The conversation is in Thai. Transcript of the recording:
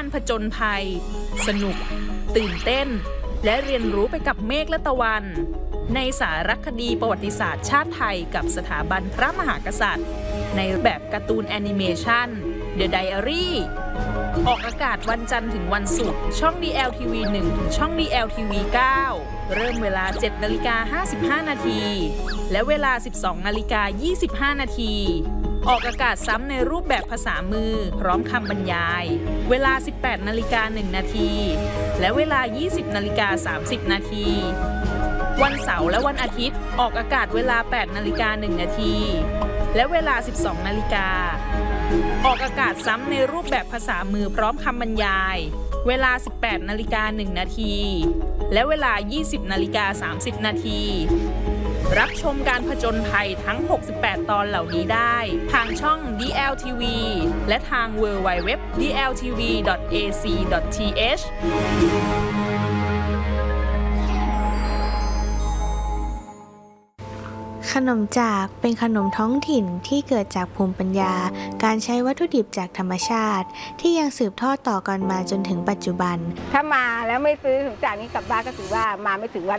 ผจญภัยสนุกตื่นเต้นและเรียนรู้ไปกับเมฆและตะวันในสารคดีประวัติศาสตร์ชาติไทยกับสถาบันพระมหากษัตริย์ในแบบการ์ตูนแอนิเมชัน The Diary ออกอากาศวันจันทร์ถึงวันศุกร์ช่อง DLTV 1 ถึงช่อง DLTV 9 เริ่มเวลา 7:55 นาทีและเวลา 12:25 นาทีออกอากาศซ้ำในรูปแบบภาษามือพร้อมคำบรรยายเวลา 18:01 นาทีและเวลา 20:30 นาทีวันเสาร์และวันอาทิตย์ออกอากาศเวลา 8:01 นาทีและเวลา 12 นาฬิกาออกอากาศซ้ำในรูปแบบภาษามือพร้อมคำบรรยายเวลา 18:01 นาทีและเวลา 20:30 นาทีรับชมการผจญภัยทั้ง 68 ตอนเหล่านี้ได้ทางช่อง DLTV และทาง www.dltv.ac.th ขนมจากเป็นขนมท้องถิ่นที่เกิดจากภูมิปัญญาการใช้วัตถุดิบจากธรรมชาติที่ยังสืบทอดต่อกันมาจนถึงปัจจุบันถ้ามาแล้วไม่ซื้อขนมจากนี้กลับบ้านก็ถือว่ามาไม่ถึงวัด